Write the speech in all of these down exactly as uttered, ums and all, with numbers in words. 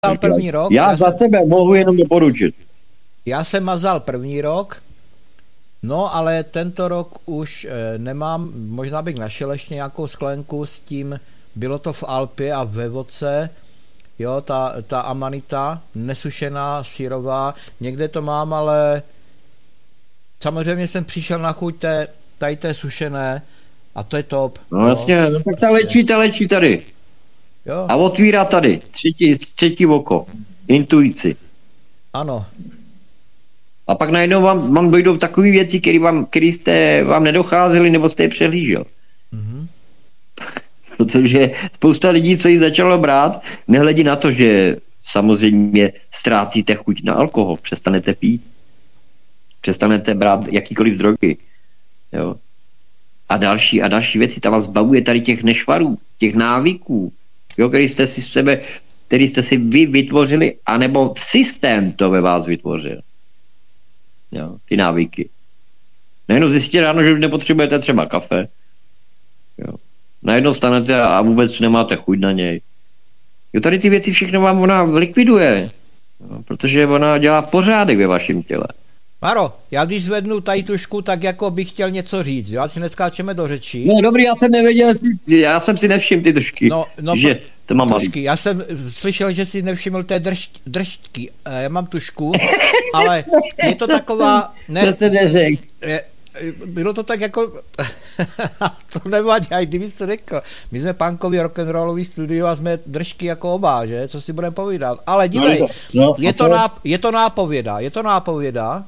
mazal první rok. Já, já za jsem, sebe mohu jenom doporučit. Já jsem mazal první rok, no ale tento rok už e, nemám, možná bych našel ještě nějakou sklenku s tím, bylo to v Alpě a ve vodce, jo, ta, ta amanita, nesušená, syrová, někde to mám, ale samozřejmě jsem přišel na chuť té, tady té sušené a to je top. No jasně, no, tak ta lečí, ta lečí tady. Jo. A otvírá tady, třetí, třetí oko, intuici. Ano. A pak najednou vám, vám dojdou takové věci, které vám, který jste vám nedocházeli, nebo jste je přehlížel. Mm-hmm. Protože spousta lidí, co jí začalo brát, nehledí na to, že samozřejmě ztrácíte chuť na alkohol, přestanete pít, přestanete brát jakýkoliv drogy. Jo. A další a další věci, ta vás zbavuje tady těch nešvarů, těch návyků, jo, který jste si sebe, který jste si vy vytvořili, anebo systém to ve vás vytvořil. Jo, ty návyky. Najednou zjistíte ráno, že už nepotřebujete třeba kafe. Jo. Najednou stanete a vůbec nemáte chuť na něj. Jo, tady ty věci všechno vám ona likviduje. Jo, protože ona dělá pořádek ve vašem těle. Maro, já když zvednu tady tušku, tak jako bych chtěl něco říct, jo? Ať si neskáčeme do řečí. No dobrý, já jsem nevěděl, já jsem si nevšiml ty tušky, no, no, že to mám malý. Tušky, já jsem slyšel, že si nevšiml té drž, držťky, já mám tušku, ale je to taková... Ne, to se neřekl. Bylo to tak jako... to nevadí, i kdyby jsi řekl. My jsme punkový rock'n'rollový studio a jsme držky jako oba, že? Co si budeme povídat. Ale dívej, no, no, je, to náp, je to nápověda, je to nápověda.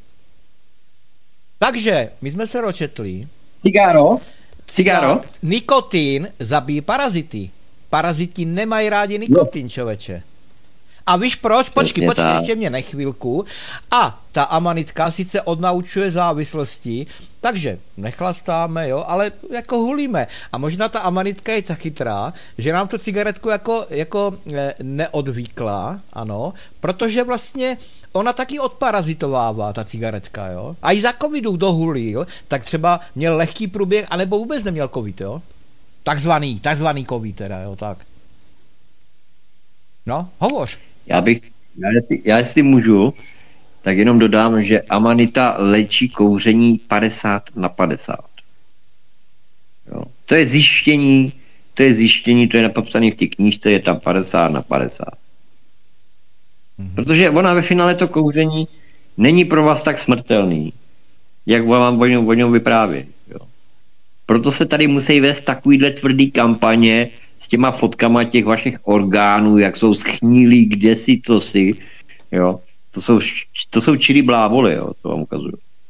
Takže, my jsme se ročetli. Cigáro? Cigáro? Nikotin zabíjí parazity. Paraziti nemají rádi nikotin, člověče. A víš proč? Počkej, počkej, ještě mě nechvilku. A ta amanitka sice odnaučuje závislosti, takže nechlastáme, jo, ale jako hulíme. A možná ta amanitka je tak chytrá, že nám tu cigaretku jako, jako e, neodvíkla, ano, protože vlastně ona taky odparazitovává, ta cigaretka, jo. A i za covidu, kdo hulil, tak třeba měl lehký průběh, anebo vůbec neměl covid, jo. Takzvaný, takzvaný covid teda, jo, tak. No, hovoř. Já bych, já jestli, já jestli můžu, tak jenom dodám, že amanita léčí kouření padesát na padesát. Jo. To je zjištění, to je zjištění, to je napsané v té knížce, je tam padesát na padesát. Mm-hmm. Protože ona ve finále to kouření není pro vás tak smrtelný, jak vám o něm, o něm vypráví. Jo. Proto se tady musí vést takovýhle tvrdý kampaně s těma fotkama těch vašich orgánů, jak jsou schnilí, kde si, co si, jo. To jsou, to jsou čirý blávoly, jo, to vám ukazuju.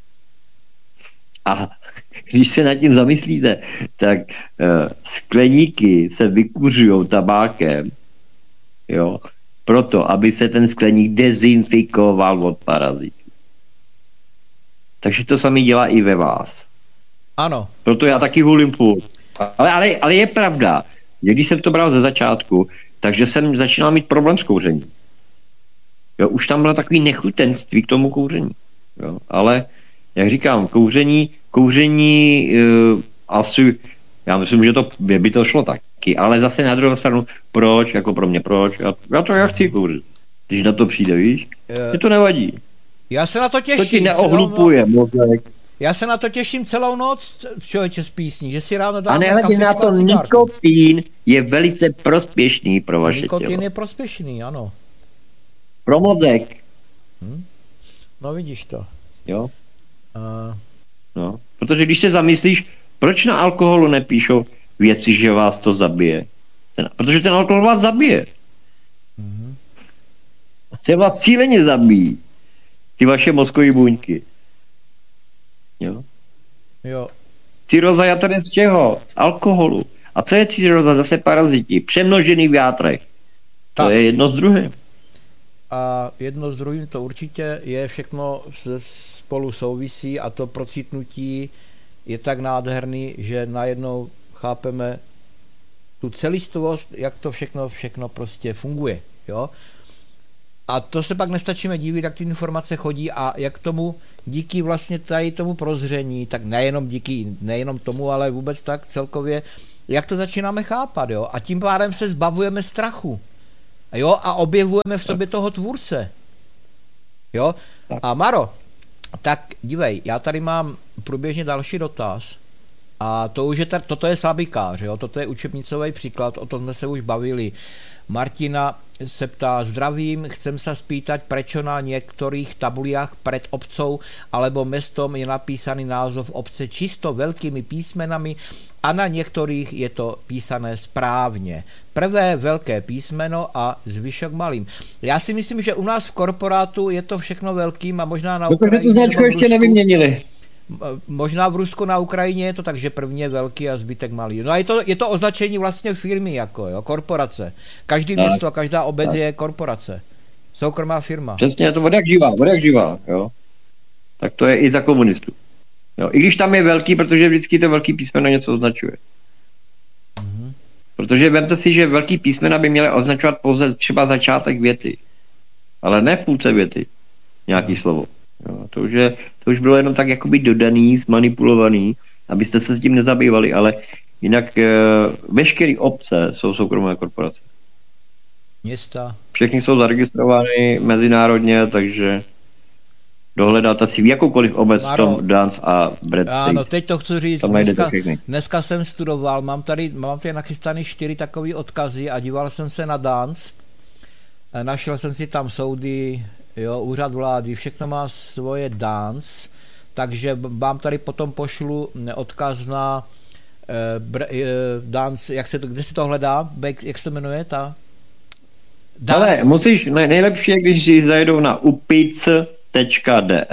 A když se nad tím zamyslíte, tak uh, skleníky se vykuřují tabákem, jo, proto, aby se ten skleník dezinfikoval od parazitů. Takže to samé dělá i ve vás. Ano. Proto já taky hulím furt. Ale, ale, ale je pravda, že když jsem to bral ze začátku, takže jsem začínal mít problém s kouřením. Jo, už tam bylo takový nechutenství k tomu kouření. Jo, ale, jak říkám, kouření, kouření uh, asi, já myslím, že to by to šlo taky, ale zase na druhou stranu, proč, jako pro mě, proč, já, já to já chci kouřit. Když na to přijde, víš, uh, mi to nevadí. Já se na to těším. To ti neohlupuje mozek. Já se na to těším celou noc, člověče, z písní, že si ráno dáme a nehledě na to, nikotin je velice prospěšný pro vaše nikotin tělo. je prospěšný, ano. Pro mozek. Hm? No vidíš to. Jo. Uh... No, protože když se zamyslíš, proč na alkoholu nepíšou věci, že vás to zabije? Ten, protože ten alkohol vás zabije. Mm-hmm. Se vás cíleně zabíjí. Ty vaše mozkové buňky. Jo. Jo. Cirróza jater z čeho? Z alkoholu. A co je cirróza? Zase paraziti. Přemnožený v játrech. To tak. Je jedno z druhým. A jedno z druhým to určitě je, všechno spolu souvisí a to procitnutí je tak nádherný, že najednou chápeme tu celistvost, jak to všechno, všechno prostě funguje. Jo? A to se pak nestačíme divit, jak ty informace chodí a jak tomu díky vlastně tady tomu prozření, tak nejenom díky, nejenom tomu, ale vůbec tak celkově, jak to začínáme chápat, jo? A tím pádem se zbavujeme strachu. Jo, a objevujeme v sobě toho tvůrce. Jo, a Maro, tak dívej, já tady mám průběžně další dotaz. A to už je tady, toto je slabikář, jo, toto je učebnicový příklad, o tom jsme se už bavili. Martina se ptá, zdravím, chcem se spýtať, prečo na některých tabuliách před obcou alebo mestom je napísaný název obce čisto velkými písmenami a na některých je to písané správně. Prvé velké písmeno a zvyšok malým. Já si myslím, že u nás v korporátu je to všechno velkým a možná na Ukrajině... Protože tu značku ještě nevyměnili. Možná v Rusku, na Ukrajině je to tak, že první je velký a zbytek malý. No a je to, je to označení vlastně firmy, jako jo, korporace. Každý tak, město a každá obec tak. Je korporace. Soukromá firma. Přesně, to voda jak živá, voda jak živá, jo. Tak to je i za komunistů. Jo. I když tam je velký, protože vždycky to velký písmeno něco označuje. Mm-hmm. Protože vemte si, že velký písmena by měly označovat pouze třeba začátek věty. Ale ne v půlce věty. Nějaký no. slovo. Jo, to, už je, to už bylo jenom tak jakoby dodaný, zmanipulovaný, abyste se s tím nezabývali, ale jinak e, veškeré obce jsou soukromé korporace. Města. Všechny jsou zaregistrovány mezinárodně, takže dohledáte si v jakoukoliv obec v tom Dance a Brad State. Ano, teď to chci říct, dneska, dneska jsem studoval, mám tady, mám tady nachystaný čtyři takový odkazy a díval jsem se na Dance, našel jsem si tam soudy, jo, úřad vlády, všechno má svoje Dance, takže vám tady potom pošlu odkaz na uh, br- uh, Dance, jak se to, kde se to hledá, jak se to jmenuje, ta Dance? Ale musíš, nej, nejlepší je, když zajdou na upic tečka de,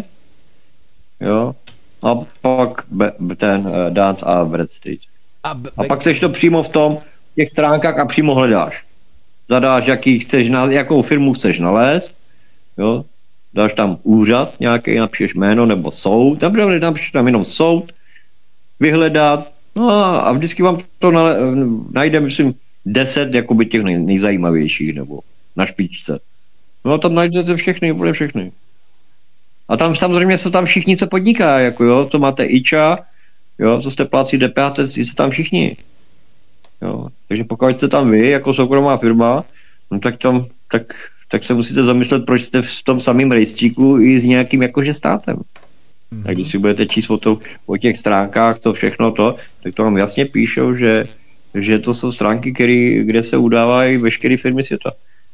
jo, a pak be, ten uh, Dance a Brad State. A, b- a pak seš to přímo v tom, v těch stránkách a přímo hledáš. Zadáš, jaký chceš, na, jakou firmu chceš nalézt, jo, dáš tam úřad nějaký, napíšeš jméno nebo soud, tam napíšeš tam jenom soud, vyhledat, no a vždycky vám to nale, najde, myslím, deset jakoby těch nej, nejzajímavějších, nebo na špičce. No tam najdete všechny, bude všechny. A tam samozřejmě jsou tam všichni, co podniká, jako jo, co máte iča, jo, co jste plácí D P H, to jste tam všichni. Jo, takže pokud jste tam vy, jako soukromá firma, no tak tam, tak tak se musíte zamyslet, proč jste v tom samém rejstříku i s nějakým jakože státem. Mm-hmm. Tak když si budete číst o, to, o těch stránkách, to všechno to, tak to vám jasně píšou, že, že to jsou stránky, který, kde se udávají veškeré firmy světa.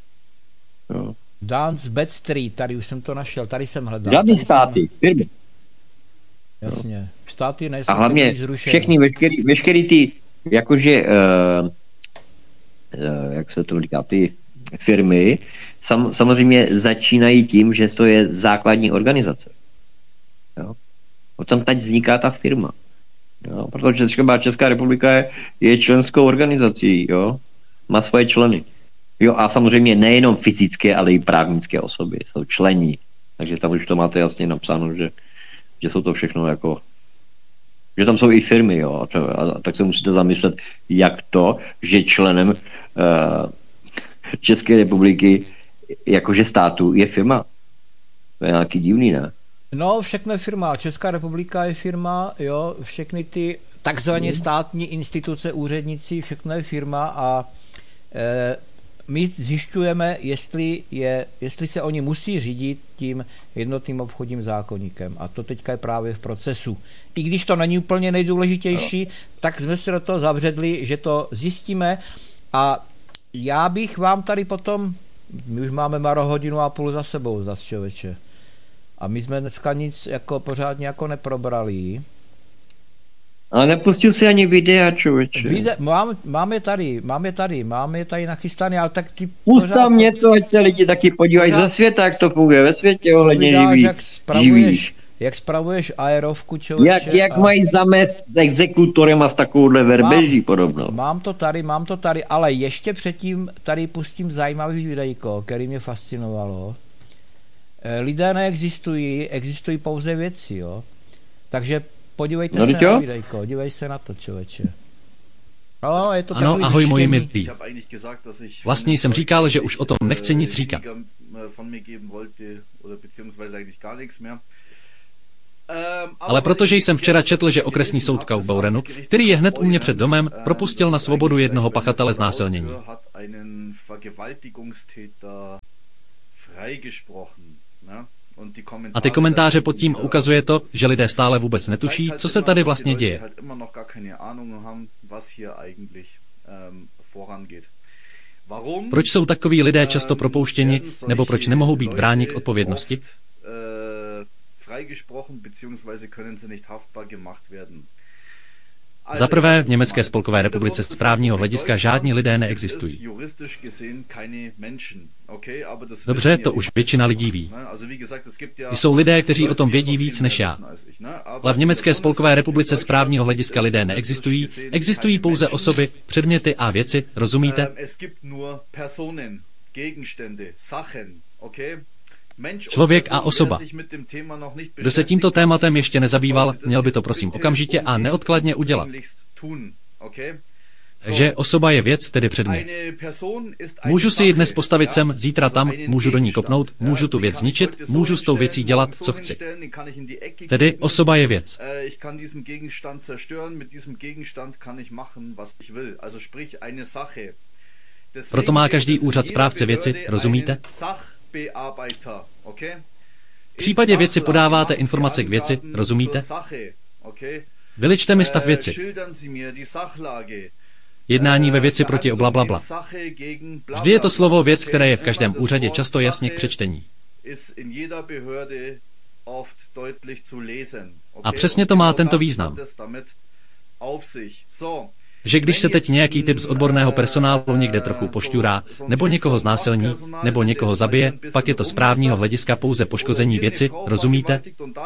Jo. Dance Bad Street, tady už jsem to našel, tady jsem hledal. Žádný státy, jsem... firmy. Jasně, jo. Státy nejsou. A hlavně všechny, veškerý, veškerý ty, jakože, uh, uh, jak se to říká, ty firmy, sam, samozřejmě začínají tím, že to je základní organizace. Jo? Potom teď vzniká ta firma. Jo? Protože třeba Česká republika je, je členskou organizací, jo? Má svoje členy. Jo? A samozřejmě nejenom fyzické, ale i právnické osoby jsou člení. Takže tam už to máte jasně napsáno, že, že jsou to všechno jako, že tam jsou i firmy, jo? A, to, a tak se musíte zamyslet, jak to, že členem uh, České republiky jakože státu je firma. To je nějaký divný, ne? No, všechno je firma. Česká republika je firma, jo, všechny ty takzvaně státní instituce, úředníci, všechno je firma a e, my zjišťujeme, jestli, je, jestli se oni musí řídit tím jednotným obchodním zákoníkem. A to teďka je právě v procesu. I když to není úplně nejdůležitější, no. Tak jsme se do toho zavředli, že to zjistíme a já bych vám tady potom, my už máme Maro hodinu a půl za sebou zas, člověče. A my jsme dneska nic jako pořádně jako neprobrali. Ale nepustil si ani videa, člověče. Vide, mám, máme tady, máme tady, máme tady nachystaný, ale tak ty Pust tam něco, ať se lidi taky podívají ze světa, jak to funguje ve světě ohledně živých. Jak spravuješ, jak spravuješ aerovku, člověče. Jak, jak a... mají zamést s exekutorem a s takovouhle verbeží podobnou. Mám to tady, mám to tady, ale ještě předtím tady pustím zajímavý videjko, který mě fascinovalo. Lidé neexistují, existují pouze věci, jo. Takže podívejte no, se na videjko, dívej se na to, člověče. No, je to ano, ahoj moji milí. Vlastně jsem říkal, že už o tom nechci nic říkat. Ale protože jsem včera četl, že okresní soud v Kaubaurenu, který je hned u mě před domem, propustil na svobodu jednoho pachatele znásilnění. A ty komentáře pod tím ukazuje to, že lidé stále vůbec netuší, co se tady vlastně děje. Proč jsou takoví lidé často propouštěni, nebo proč nemohou být bráni k odpovědnosti? Za prvé, v Německé spolkové republice z právního hlediska žádní lidé neexistují. Dobře, to už většina lidí ví. Jsou lidé, kteří o tom vědí víc než já. Ale v Německé spolkové republice z právního hlediska lidé neexistují, existují pouze osoby, předměty a věci, rozumíte? Člověk a osoba. Kdo se tímto tématem ještě nezabýval, měl by to prosím okamžitě a neodkladně udělat. Takže osoba je věc, tedy předmět. Můžu si ji dnes postavit sem, zítra tam, můžu do ní kopnout, můžu tu věc zničit, můžu s tou věcí dělat, co chci. Tedy osoba je věc. Proto má každý úřad správce věci, rozumíte? V případě věci podáváte informace k věci, rozumíte? Vyličte mi stav věci. Jednání ve věci proti blablabla. Vždy je to slovo věc, které je v každém úřadě často jasně k přečtení. A přesně to má tento význam. Že když se teď nějaký typ z odborného personálu někde trochu pošťurá, nebo někoho znásilní, nebo někoho zabije, pak je to z právního hlediska pouze poškození věci, rozumíte?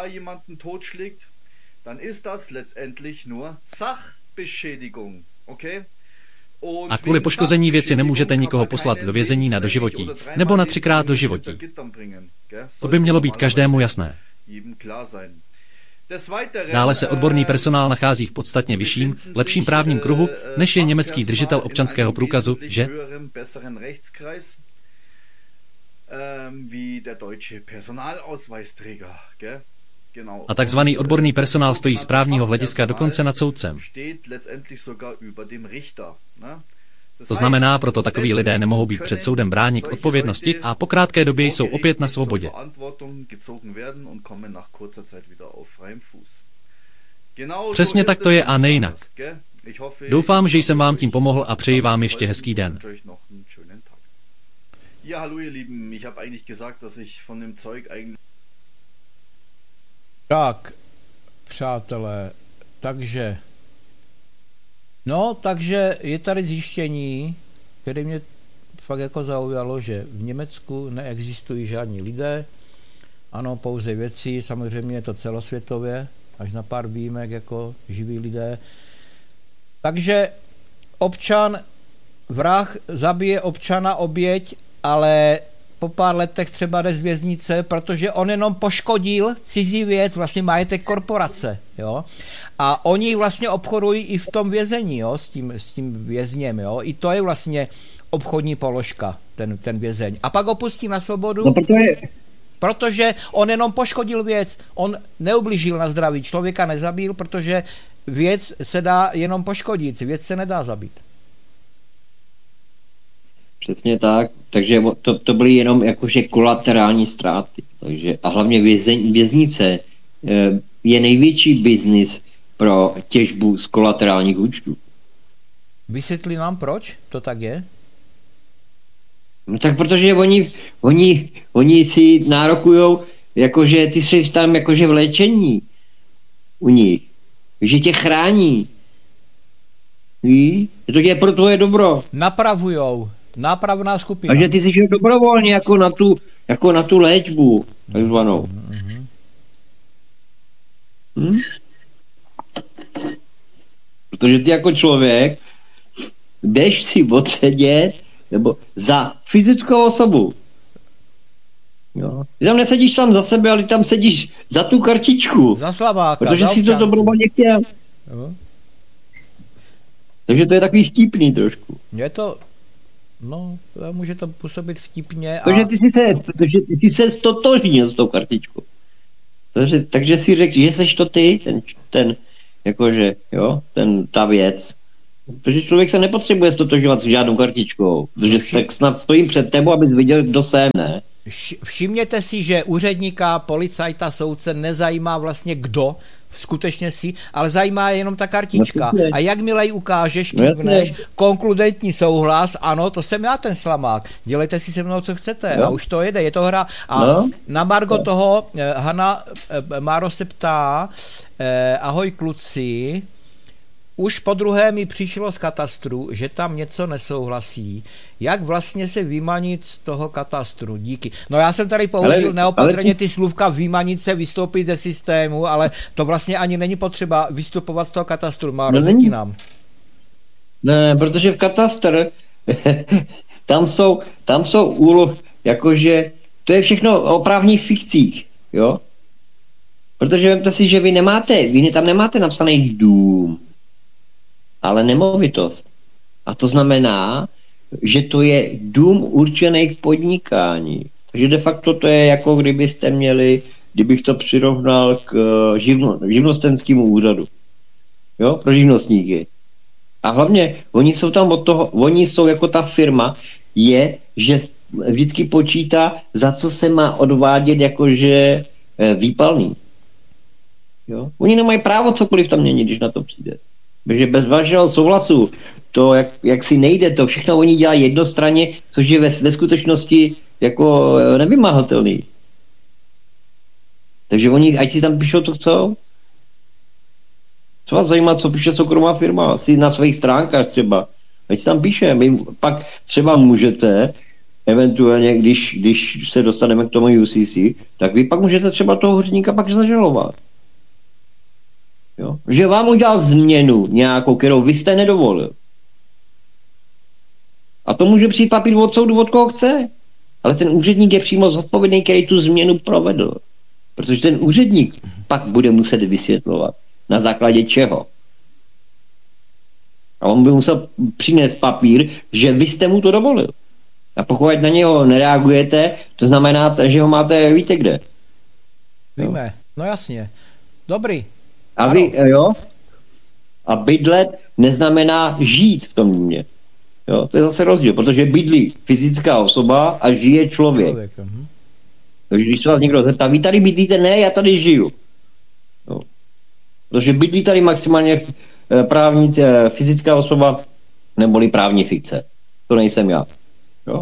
A kvůli poškození věci nemůžete nikoho poslat do vězení na doživotí, nebo na třikrát doživotí. To by mělo být každému jasné. Dále se odborný personál nachází v podstatně vyšším, lepším právním kruhu, než je německý držitel občanského průkazu, že? A takzvaný odborný personál stojí z právního hlediska dokonce nad soudcem. To znamená, proto takoví lidé nemohou být před soudem bráni k odpovědnosti a po krátké době jsou opět na svobodě. Přesně tak to je a nejinak. Doufám, že jsem vám tím pomohl a přeji vám ještě hezký den. Tak, přátelé, takže... No, takže je tady zjištění, které mě fakt jako zaujalo, že v Německu neexistují žádní lidé, ano, pouze věci, samozřejmě je to celosvětově, až na pár výjimek jako živí lidé. Takže občan, vrah zabije občana, oběť, ale po pár letech třeba jde z věznice, protože on jenom poškodil cizí věc, vlastně majetek korporace, jo. A oni vlastně obchodují i v tom vězení, jo, s tím, s tím vězněm, jo. I to je vlastně obchodní položka, ten, ten vězeň. A pak ho pustí na svobodu, no, protože... protože on jenom poškodil věc, on neublížil na zdraví, člověka nezabil, protože věc se dá jenom poškodit, věc se nedá zabít. Přesně tak, takže to, to byly jenom jakože kolaterální ztráty. Takže, a hlavně vězeň, věznice je největší biznis pro těžbu z kolaterálních účtů. Vysvětli nám, proč to tak je? No tak protože oni, oni, oni si nárokujou, jakože ty jsi tam jakože v léčení u nich, že tě chrání. Víš? To je pro tvoje dobro. Napravujou. Nápravná skupina. Takže ty jsi šel dobrovolně jako na tu, jako na tu léčbu, takzvanou. Mm-hmm. Hm? Protože ty jako člověk jdeš si odsedět nebo za fyzickou osobu. Jo. Ty tam nesedíš sám za sebe, ale tam sedíš za tu kartičku. Za slaváka, protože za jsi to dobrovolně chtěl. Jo. Takže to je takový vtipný trošku. Je to, no, může to působit vtipně. A... Protože ty jsi se, protože ty jsi se stotožnil s tou kartičkou. Takže, takže si řekl, že seš to ty, ten, ten jakože, jo, ten, ta věc. Protože člověk se nepotřebuje stotožňovat s žádnou kartičkou, protože tak snad stojím před tebou, abys viděl, kdo jsem, ne? Všimněte si, že úředníka, policajta, soudce nezajímá vlastně kdo skutečně si, ale zajímá je jenom ta kartička. No, a jakmile ji ukážeš, kývneš, konkludentní souhlas, ano, to jsem já ten slamák. Dělejte si se mnou, co chcete. No. A už to jede, je to hra. A no. na margo no. toho eh, Hana eh, Máro se ptá, eh, ahoj kluci, už po druhé mi přišlo z katastru, že tam něco nesouhlasí. Jak vlastně se vymanit z toho katastru? Díky. No já jsem tady použil ale, neopatrně ale... ty slůvka vymanit se, vystoupit ze systému, ale to vlastně ani není potřeba vystupovat z toho katastru. Má no, rozhodí nám. Ne, protože v katastr tam jsou, tam jsou úlohy, jakože to je všechno o právních fikcích, jo? Protože vemte si, že vy nemáte, vy tam nemáte napsaný dům, ale nemovitost. A to znamená, že to je dům určený k podnikání. Takže de facto to je jako kdybyste měli, kdybych to přirovnal k živno, živnostenskému úřadu. Jo, pro živnostníky. A hlavně, oni jsou tam od toho, oni jsou jako ta firma, je, že vždycky počítá, za co se má odvádět jakože výpalný. Jo? Oni nemají právo cokoliv tam měnit, když na to přijde. Protože bez vašeho souhlasu to, jak, jak si nejde, to všechno oni dělají jednostranně, což je ve, ve skutečnosti jako nevymahatelný. Takže oni, ať si tam píšou, co chcou. Co vás zajímá, co píše soukromá firma? Si na svých stránkách třeba. Ať si tam píše. My pak třeba můžete, eventuálně, když, když se dostaneme k tomu U C C, tak vy pak můžete třeba toho úředníka pak zažalovat. Jo? Že vám udělal změnu nějakou, kterou vy jste nedovolil. A to může přijít papír od soudu, od koho chce. Ale ten úředník je přímo zodpovědný, který tu změnu provedl. Protože ten úředník pak bude muset vysvětlovat. Na základě čeho. A on by musel přinést papír, že vy jste mu to dovolil. A pokud na něho nereagujete, to znamená, že ho máte, víte kde. Víme, no jasně. Dobrý. A vy, jo? A bydlet neznamená žít v tom domě. Jo, to je zase rozdíl, protože bydlí fyzická osoba a žije člověk. člověk uh-huh. Takže když se vás někdo zeptá, vy tady bydlíte? Ne, já tady žiju. Jo. Protože bydlí tady maximálně právní, fyzická osoba neboli právní fikce. To nejsem já. Jo?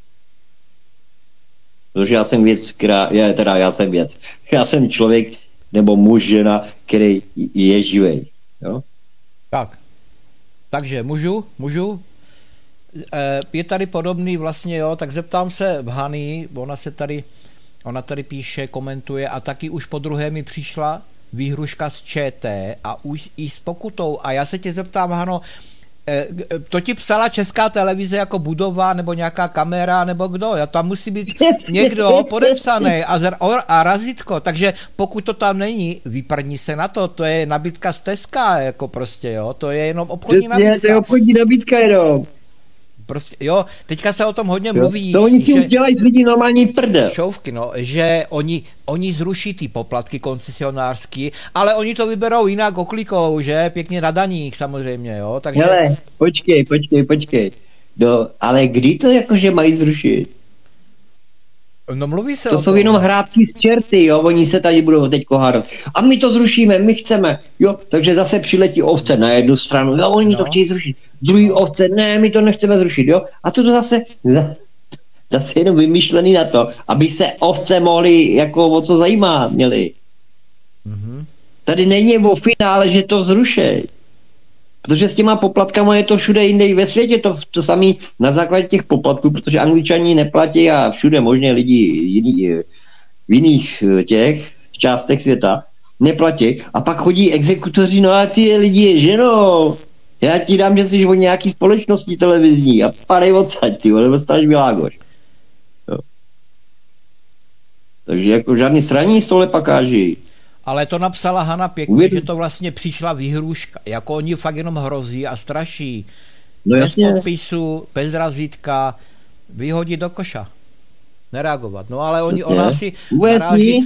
Protože já jsem věc, která, je, teda já jsem věc. Já jsem člověk nebo muž, žena, který je živej. Jo? Tak. Takže můžu, můžu. Je tady podobný vlastně, jo, tak zeptám se v Hany, ona se tady, ona tady píše, komentuje a taky už po druhé mi přišla výhruška z ČT a už i s pokutou. A já se tě zeptám, Hano, to ti psala Česká televize jako budova nebo nějaká kamera nebo kdo? Já tam musí být někdo podepsaný a, a razítko, takže pokud to tam není, vyprdni se na to, to je nabídka z Teska, jako prostě, jo, to je jenom obchodní nabídka. To je obchodní nabídka jenom. Prostě, jo, teďka se o tom hodně jo. mluví. To oni si už dělají z lidí normální prdel. Šouvky, no, že oni, oni zruší ty poplatky koncesionářský, ale oni to vyberou jinak oklikou, že? Pěkně na daních samozřejmě, jo, takže... Hele, počkej, počkej, počkej. No, ale kdy to jakože mají zrušit? No mluví se to o jsou tom. jenom hrátky z čerty, jo, oni se tady budou teď hádat. A my to zrušíme, my chceme, jo, takže zase přiletí ovce na jednu stranu, jo, oni no. to chtějí zrušit, druhý ovce, ne, my to nechceme zrušit, jo, a to zase, zase jenom vymyšlený na to, aby se ovce mohli, jako o co zajímat měli. Mm-hmm. Tady není o finále, že to zrušej. Protože s těma poplatkama je to všude jinde i ve světě, to, to samý na základě těch poplatků, protože Angličani neplatí a všude možně lidi jiný, v jiných těch částech světa neplatí. A pak chodí exekutoři, no a ty lidi, že no, já ti dám, že jsi od nějaký společnosti televizní a padej odsaď, ty, nebo staneš Milágoš. Jo. Takže jako žádný sraní stole pakáži. Ale to napsala Hana pěkně, Uvěd... že to vlastně přišla výhruška. Jako oni fakt jenom hrozí a straší. No bez jasně. podpisu, bez razítka, vyhodit do koša. Nereagovat. No ale oni, ona si naráží,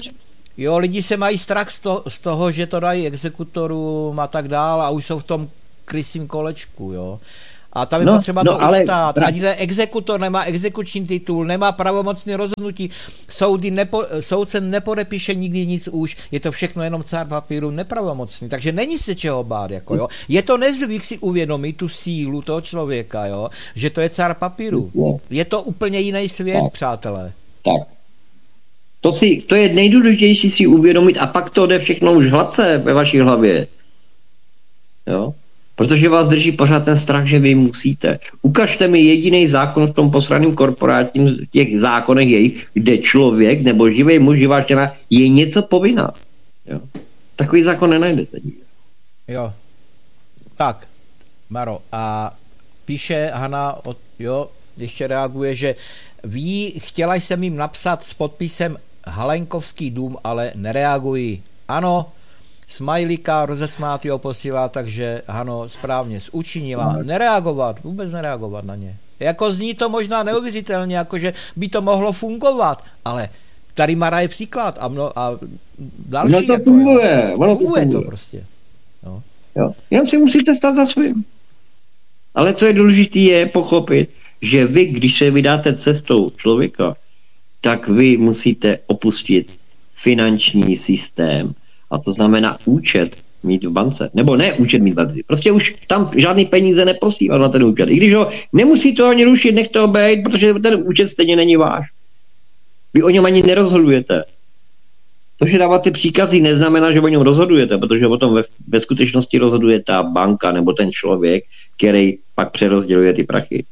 Jo, lidi se mají strach z, to, z toho, že to dají exekutorům a tak dál a už jsou v tom krysím kolečku, jo. A tam je no, potřeba no, to ale... ustát. Ať ten exekutor nemá exekuční titul, nemá pravomocné rozhodnutí, soudy nepo, soudce nepodepíše nikdy nic už, je to všechno jenom cár papíru nepravomocný, takže není se čeho bát, jako jo. Je to nezvyk si uvědomit tu sílu toho člověka, jo, že to je cár papíru. Je to úplně jiný svět, tak. Přátelé. Tak. To, si, to je nejdůležitější si uvědomit a pak to jde všechno už hladce ve vaší hlavě. Jo? Protože vás drží pořád ten strach, že vy musíte. Ukažte mi jediný zákon v tom posraným korporátním těch zákonech jejich, kde člověk nebo živý muž, živá žena je něco povinná. Jo? Takový zákon nenajdete. Jo. Tak, Maro, a píše Hana, jo, ještě reaguje, že ví, chtěla jsem jim napsat s podpisem Halenkovský dům, ale nereagují. Ano, smajlíka rozesmátýho posílá, takže ano, správně učinila. Nereagovat, vůbec nereagovat na ně. Jako zní to možná neuvěřitelně, jakože by to mohlo fungovat, ale tady Mara je příklad a, mno, a další. No to jako, funguje. Funguje, funguje to prostě. No. Jo. Jenom si musíte stát za svým. Ale co je důležité je pochopit, že vy, když se vydáte cestou člověka, tak vy musíte opustit finanční systém. A to znamená účet mít v bance. Nebo ne účet mít v bance. Prostě už tam žádný peníze neposílá na ten účet. I když ho nemusí to ani rušit, nechte ho být, protože ten účet stejně není váš. Vy o něm ani nerozhodujete. To, že dáváte příkazy, neznamená, že o něm rozhodujete, protože o tom ve, ve skutečnosti rozhoduje ta banka nebo ten člověk, který pak přerozděluje ty prachy.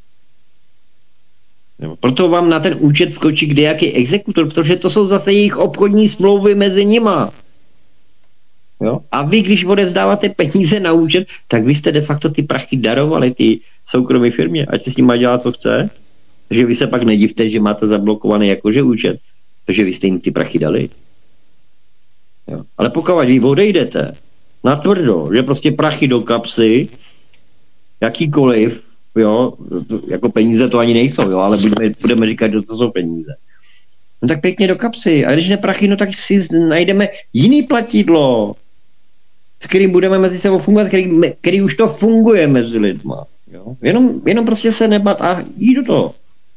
Proto vám na ten účet skočí kdejaký exekutor, protože to jsou zase jejich obchodní smlouvy mezi nima. Jo? A vy, když odevzdáváte peníze na účet, tak vy jste de facto ty prachy darovali ty soukromé firmě, ať se s nimi dělá, co chce. Takže vy se pak nedivte, že máte zablokovaný jakože účet, protože vy jste jim ty prachy dali. Jo? Ale pokud vy odejdete natvrdo, že prostě prachy do kapsy, jakýkoliv, jo, jako peníze to ani nejsou, jo, ale budeme, budeme říkat, že to jsou peníze. No tak pěkně do kapsy. A když ne prachy, no tak si najdeme jiný platidlo, s kterým budeme mezi sebou fungovat, který, který už to funguje mezi lidma. Jo? Jenom, jenom prostě se nebat a jít do toho.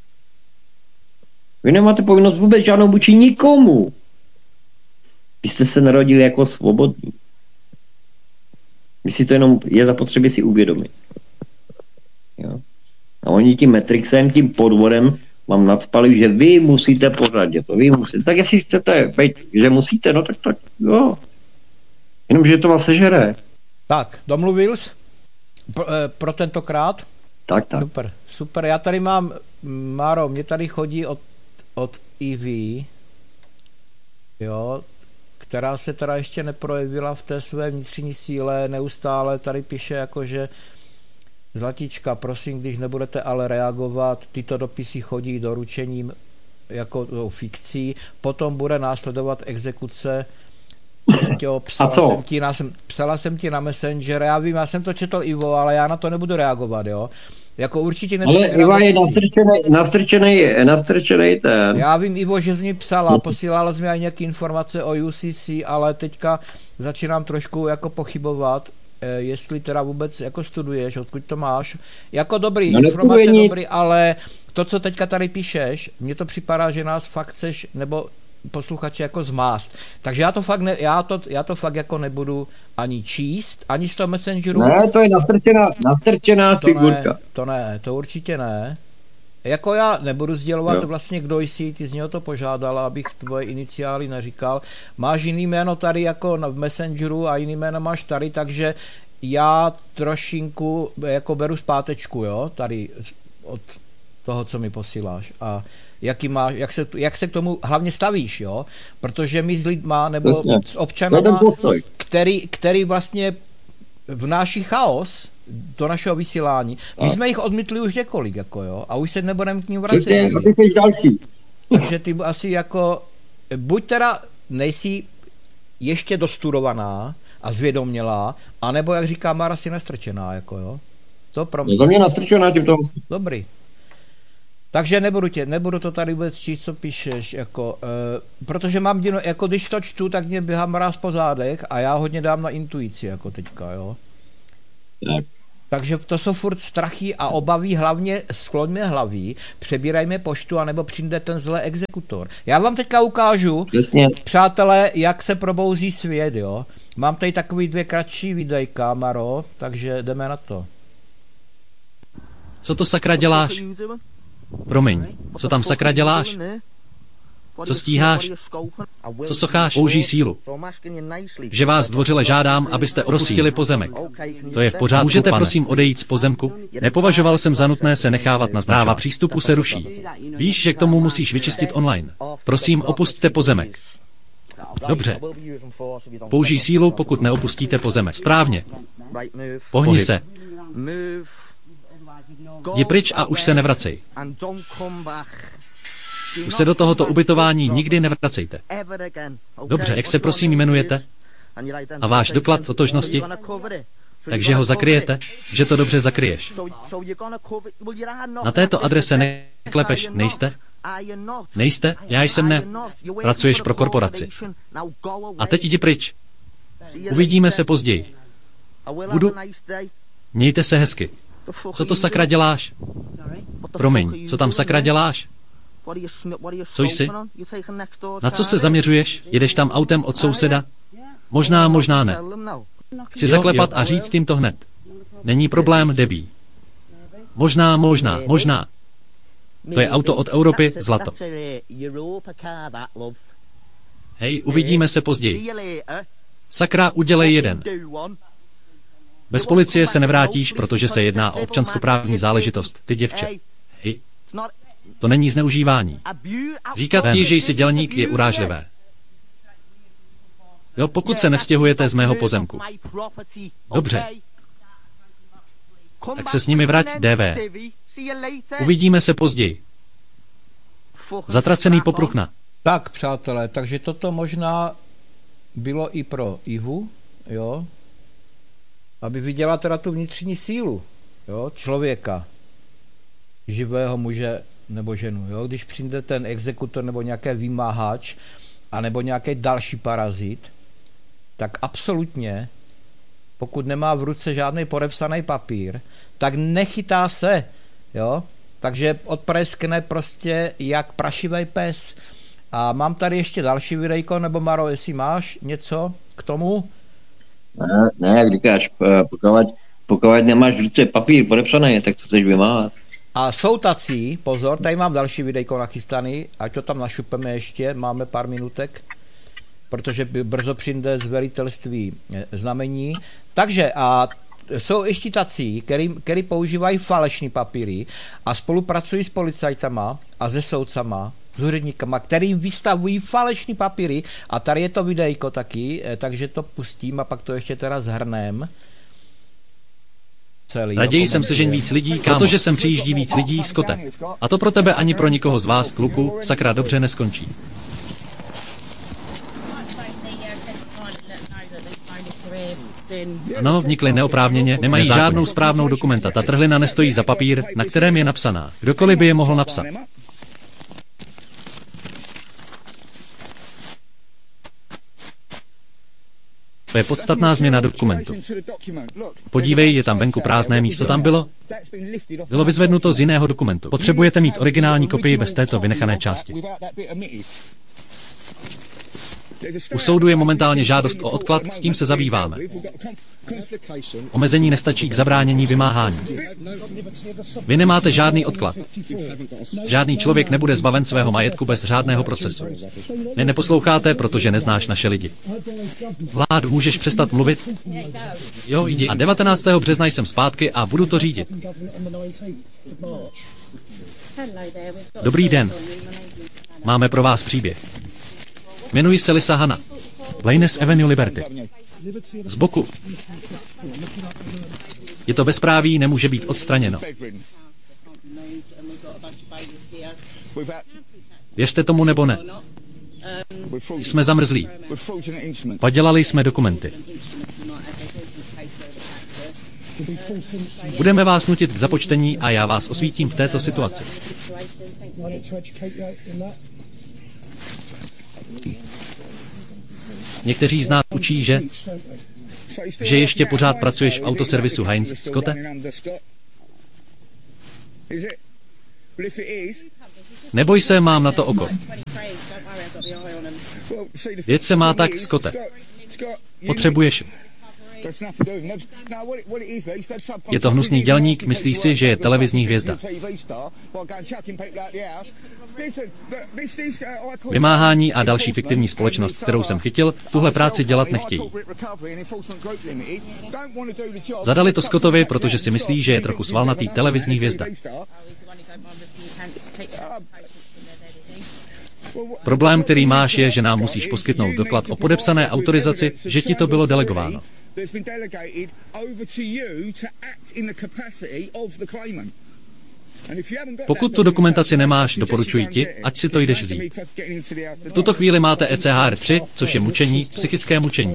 Vy nemáte povinnost vůbec žádnou vůči nikomu. Vy jste se narodili jako svobodní. Vy si to jenom je zapotřebí si uvědomit. Jo? A oni tím Matrixem, tím podvodem vám nadspali, že vy musíte pořádně to, vy musíte. Tak jestli chcete, že musíte, no tak tak, jo. Jenomže to vás sežere. Tak, domluvil jsi pro, pro tentokrát? Tak, tak. Super, super. Já tady mám, Máro, mě tady chodí od, od I V, jo, která se teda ještě neprojevila v té své vnitřní síle, neustále tady píše jako, že Zlatička, prosím, když nebudete ale reagovat, tyto dopisy chodí doručením jako fikcí, potom bude následovat exekuce. Těho, psala, A co? Jsem ti na, psala jsem ti na Messenger, já vím, já jsem to četl, Ivo, ale já na to nebudu reagovat, jo. Jako určitě ale Iva je nastrčenej, nastrčenej, nastrčenej ten. Já vím, Ivo, že z ní psala, posílala jsi mi aj nějaké informace o U C C, ale teďka začínám trošku jako pochybovat, jestli teda vůbec jako studuješ, odkud to máš. Jako dobrý, no, informace dobrý, ale to, co teďka tady píšeš, mně to připadá, že nás fakt chceš, nebo posluchače jako zmást. Takže já to fakt, ne, já to, já to fakt jako nebudu ani číst, ani z toho Messengeru. Ne, to je nastrčená, nastrčená to figurka. Ne, to ne, to určitě ne. Jako já nebudu sdělovat jo. vlastně, kdo jsi, ty z něho to požádala, abych tvoje iniciály neříkal. Máš jiný jméno tady jako v Messengeru a jiný jméno máš tady, takže já trošinku jako beru zpátečku, jo, tady od toho, co mi posíláš. A jaký máš, jak, se, jak se k tomu hlavně stavíš, jo? Protože my s lidma, nebo Jasně. s občanama, který, který vlastně vnáší chaos do našeho vysílání. My a. jsme jich odmítli už několik, jako jo, a už se nebudeme k ním vracet. Takže ty asi jako, buď teda nejsi ještě dostudovaná a zvědomělá, anebo, jak říká Mara, si nastrčená, jako jo. To pro mě. Za mě nastrčená tím toho. Dobrý. Dobrý. Takže nebudu, tě, nebudu to tady vůbec číst, co píšeš, jako, uh, protože mám děno, jako když to čtu, tak mě běhá mráz po zádech a já hodně dám na intuici, jako teďka, jo. Tak. Takže to jsou furt strachy a obavy, hlavně skloňme hlaví, přebírajme poštu, anebo přijde ten zlý exekutor. Já vám teďka ukážu, Jasně. přátelé, jak se probouzí svět, jo. Mám tady takový dvě kratší videjka, Maro, takže jdeme na to. Co to sakra děláš? Promiň, co tam sakra děláš? Co stíháš? Co socháš? Použij sílu. Že vás zdvořile žádám, abyste opustili pozemek. To je v pořádku, můžete pane. Prosím odejít z pozemku? Nepovažoval jsem za nutné se nechávat na práva přístupu se ruší. Víš, že k tomu musíš vyčistit online. Prosím, opusťte pozemek. Dobře. Použij sílu, pokud neopustíte pozemek. Správně. Pohni se. Jdi pryč a už se nevracej. Už se do tohoto ubytování nikdy nevracejte. Dobře, jak se prosím jmenujete? A váš doklad totožnosti? Takže ho zakryjete, že to dobře zakryješ. Na této adrese neklepeš, nejste? Nejste? Já jsem ne. Pracuješ pro korporaci. A teď jdi pryč. Uvidíme se později. Budu... Mějte se hezky. Co to sakra děláš? Promiň, co tam sakra děláš? Co jsi? Na co se zaměřuješ? Jedeš tam autem od souseda? Možná, možná ne. Chci zaklepat a říct jim to hned. Není problém, debí. Možná, možná, možná. To je auto od Europy, zlato. Hej, uvidíme se později. Sakra, udělej jeden. Bez policie se nevrátíš, protože se jedná o občanskoprávní záležitost, ty děvče. Hej. To není zneužívání. Říkat ti, že jsi dělník, je urážlivé. Jo, pokud se nevstěhujete z mého pozemku. Dobře. Tak se s nimi vrať, D V. Uvidíme se později. Zatracený popruchna. Tak, přátelé, takže toto možná bylo i pro Ivu, jo, aby viděla teda tu vnitřní sílu, jo, člověka, živého muže nebo ženu, jo, když přijde ten exekutor nebo nějaký vymáhač a nebo nějaký další parazit, tak absolutně, pokud nemá v ruce žádný podepsaný papír, tak nechytá se, jo, takže odpreskne prostě jak prašivý pes. A mám tady ještě další videjko, nebo Maro, jestli máš něco k tomu? Ne, ne, jak říkáš, pokud, pokud nemáš v ruce papír podepsaný, tak co chceš vymáhat? A jsou tací, pozor, tady mám další videjko nachystaný, ať to tam našupeme ještě, máme pár minutek, protože brzo přijde z velitelství znamení. Takže a jsou ještě tací, který, který používají falešný papíry a spolupracují s policajtama a se soudcama, s úředníkama, kterým vystavují falešný papíry a tady je to videjko taky, takže to pustím a pak to ještě teda zhrnem. Raději jsem sežeň víc lidí, protože sem přijíždí víc lidí, Skote. A to pro tebe ani pro nikoho z vás, kluku, sakra dobře neskončí. Ano, vnikli neoprávněně, nemají žádnou správnou dokumentaci. Ta trhlina nestojí za papír, na kterém je napsaná. Kdokoliv by je mohl napsat. To je podstatná změna dokumentu. Podívej, je tam venku prázdné místo, tam bylo? Bylo vyzvednuto z jiného dokumentu. Potřebujete mít originální kopii bez této vynechané části. U soudu je momentálně žádost o odklad, s tím se zabýváme. Omezení nestačí k zabránění vymáhání. Vy nemáte žádný odklad. Žádný člověk nebude zbaven svého majetku bez řádného procesu. Vy neposloucháte, protože neznáš naše lidi. Vládu, můžeš přestat mluvit? Jo, jdi. A devatenáctého března jsem zpátky a budu to řídit. Dobrý den. Máme pro vás příběh. Jmenuji se Lisa Hanna. Lanes Avenue Liberty. Z boku. Je to bezpráví, nemůže být odstraněno. Věřte tomu nebo ne. Jsme zamrzlí. Padělali jsme dokumenty. Budeme vás nutit k započtení a já vás osvítím v této situaci. Někteří z nás učí, že, že ještě pořád pracuješ v autoservisu Heinz, Scotte? Neboj se, mám na to oko. Věc se má tak, Scotte. Potřebuješ. Je to hnusný dělník, myslí si, že je televizní hvězda. Vymáhání a další fiktivní společnost, kterou jsem chytil, tuhle práci dělat nechtějí. Zadali to Scottovi, protože si myslí, že je trochu svalnatý televizní hvězda. Problém, který máš, je, že nám musíš poskytnout doklad o podepsané autorizaci, že ti to bylo delegováno. Pokud tu dokumentaci nemáš, doporučuji ti, ať si to jdeš vzít. V tuto chvíli máte E C H R tři, což je mučení, psychické mučení.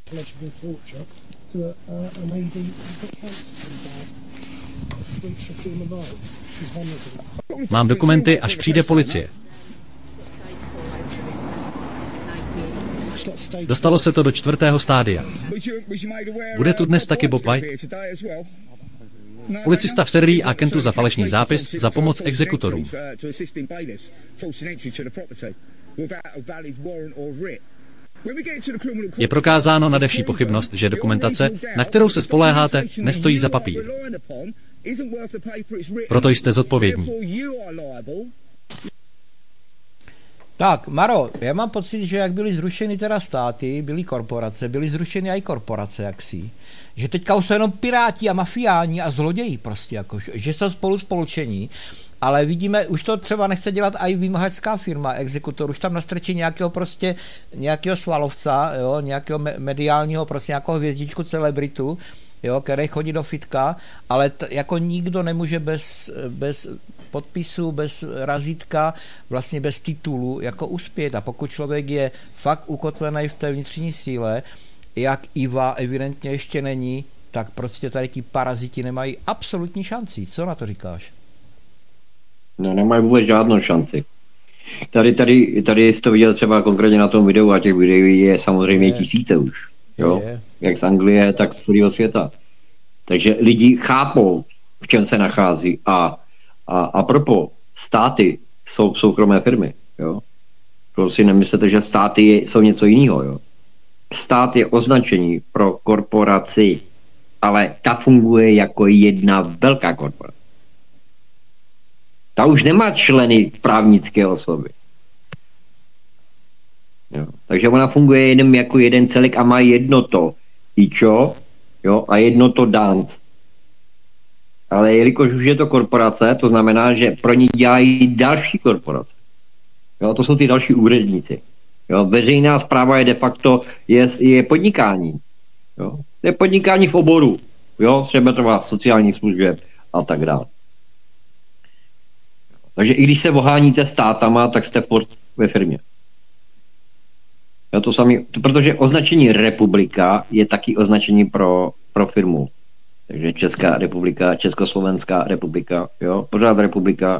Mám dokumenty, až přijde policie. Dostalo se to do čtvrtého stádia. Bude tu dnes taky Bob White? Policista v Surrey a Kentu za falešný zápis za pomoc exekutorům. Je prokázáno nade vší pochybnost, že dokumentace, na kterou se spoléháte, nestojí za papír. Proto jste zodpovědní. Tak, Maro, já mám pocit, že jak byly zrušeny teda státy, byly korporace, byly zrušeny i korporace, jaksi. Že teďka už jsou jenom piráti a mafiáni a zloději prostě, jako, že jsou spolu spolčení, ale vidíme, už to třeba nechce dělat i vymahačská firma, exekutor, už tam nastrčí nějakého prostě, nějakého svalovca, jo, nějakého mediálního, prostě nějakého hvězdičku, celebritu, jo, který chodí do fitka, ale t- jako nikdo nemůže bez, bez podpisu, bez razítka, vlastně bez titulu, jako uspět. A pokud člověk je fakt ukotvený v té vnitřní síle, jak Iva evidentně ještě není, tak prostě tady ti paraziti nemají absolutní šanci. Co na to říkáš? No, nemají vůbec žádnou šanci. Tady, tady, tady jsi to viděl třeba konkrétně na tom videu a těch videí je samozřejmě je. tisíce už. Jo? Je. Jak z Anglie, tak z celého světa. Takže lidi chápou, v čem se nachází a a, a propo, státy jsou soukromé firmy. Jo? Prostě nemyslete, že státy je, jsou něco jiného. Jo? Stát je označení pro korporaci, ale ta funguje jako jedna velká korporace. Ta už nemá členy právnické osoby. Jo. Takže ona funguje jenom jako jeden celek a má jedno to ičo, jo, a jedno to dance. Ale jelikož už je to korporace, to znamená, že pro ní dělají další korporace. Jo, to jsou ty další úředníci. Jo, veřejná správa je de facto je, je podnikání. Jo. Je podnikání v oboru. Jo, třeba trvá sociální služeb a tak dále. Takže i když se oháníte státama, tak jste furt ve firmě. Jo, to sami, to, protože označení republika je taky označení pro, pro firmu. Takže Česká republika, Československá republika, jo, pořád republika.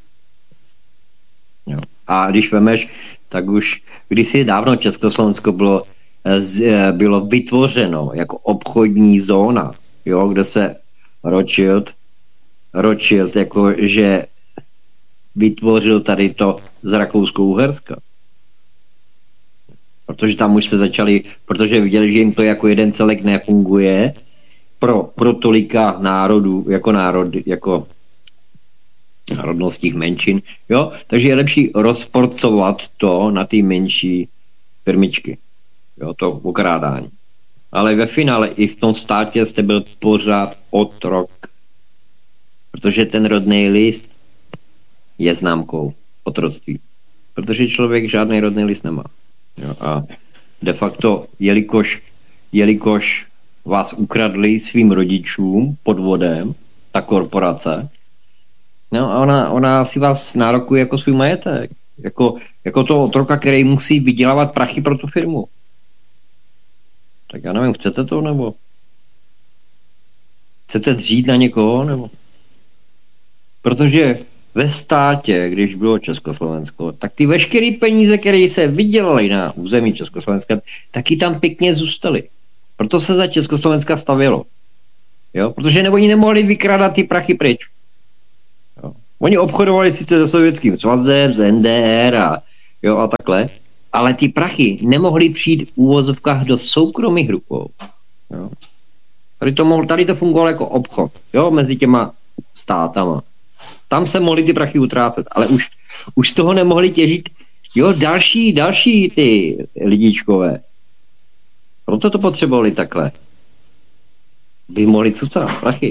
Jo. A když vemeš, tak už kdysi dávno Československo bylo, bylo vytvořeno jako obchodní zóna, jo, kde se Rothschild, Rothschild jako, že vytvořil tady to z Rakousko-Uherska. Protože tam už se začali, protože viděli, že jim to jako jeden celek nefunguje pro, pro tolika národů, jako národy, jako národnostních menšin, jo, takže je lepší rozporcovat to na ty menší firmičky, jo, to okrádání. Ale ve finále i v tom státě jste byl pořád otrok, protože ten rodný list je známkou otroctví, protože člověk žádný rodný list nemá. Jo, a de facto, jelikož, jelikož vás ukradli svým rodičům podvodem, ta korporace, no a ona, ona si vás nárokuje jako svůj majetek. Jako, jako toho otroka, který musí vydělávat prachy pro tu firmu. Tak já nevím, chcete to, nebo? Chcete dřít na někoho, nebo? Protože ve státě, když bylo Československo, tak ty veškeré peníze, které se vydělaly na území Československa, taky tam pěkně zůstaly. Proto se za Československa stavělo. Jo? Protože oni nemohli vykrádat ty prachy pryč. Jo? Oni obchodovali sice se Sovětským svazem, z N D R a, jo, a takhle, ale ty prachy nemohly přijít v úvozovkách do soukromých rukou. Jo? Tady, to mohl, tady to fungovalo jako obchod, jo, mezi těma státama. Tam se mohly ty prachy utrácet, ale už, už z toho nemohli těžit, jo, další, další ty lidičkové. Proto to potřebovali takhle. By mohli cucat prachy.